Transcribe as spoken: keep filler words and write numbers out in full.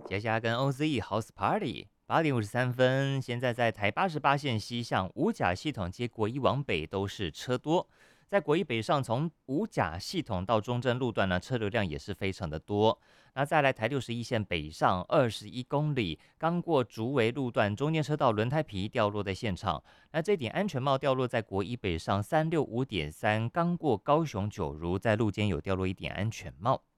杰西亚跟 O Z House Party，八点五十三分，现在在台八十八线西向五甲系统接国一往北都是车多，在国一北上从五甲系统到中正路段呢，车流量也是非常的多。那再来台六十一线北上二十一公里，刚过竹围路段，中间车道轮胎皮掉落在现场。那这顶安全帽掉落在国一北上三六五点三，刚过高雄九如，在路肩有掉落一点安全帽。